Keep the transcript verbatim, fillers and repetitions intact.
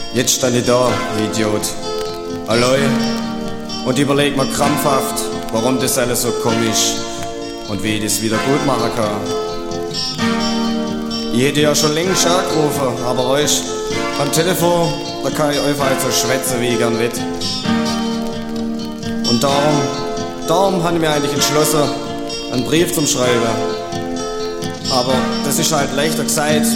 Jetzt stand ich da, wie Idiot, allein und überleg mir krampfhaft, warum das alles so komisch und wie ich das wieder gut machen kann. Ich hätte ja schon längst angerufen, aber weißt, am Telefon, da kann ich einfach so schwätzen, wie ich gern will. Und darum, darum habe ich mir eigentlich entschlossen, einen Brief zum Schreiben. Aber das ist halt leichter gesagt